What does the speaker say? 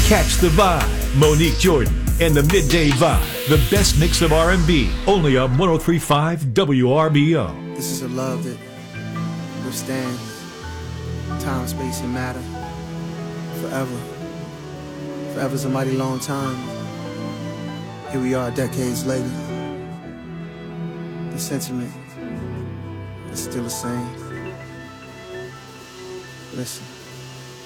Catch the Vibe, Monique Jordan, and the Midday Vibe, the best mix of R&B, only on 103.5 WRBO. This is a love that withstands time, space, and matter forever. Forever's a mighty long time. Here we are decades later. The sentiment is still the same. Listen.